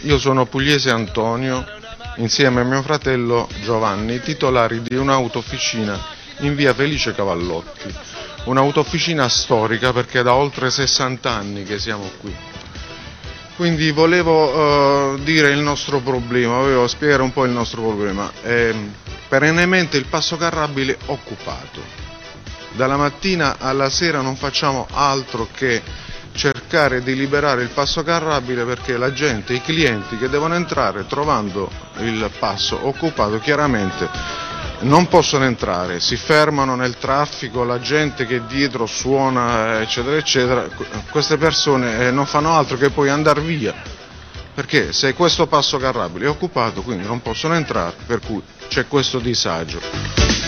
Io sono Pugliese Antonio, insieme a mio fratello Giovanni, titolari di un'autofficina in via Felice Cavallotti. Un'autofficina storica perché è da oltre 60 anni che siamo qui. Quindi volevo dire il nostro problema, volevo spiegare un po' il nostro problema. Perennemente il Passo Carrabile è occupato. Dalla mattina alla sera non facciamo altro che cercare di liberare il Passo Carrabile perché la gente, i clienti che devono entrare trovando il passo occupato chiaramente non possono entrare, si fermano nel traffico, la gente che dietro suona eccetera eccetera, queste persone non fanno altro che poi andare via, perché se questo Passo Carrabile è occupato quindi non possono entrare, per cui c'è questo disagio.